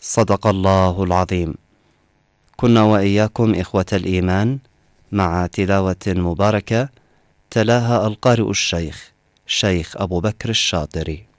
صدق الله العظيم. كنا وإياكم إخوة الإيمان مع تلاوة مباركة تلاها القارئ الشيخ أبو بكر الشاطري.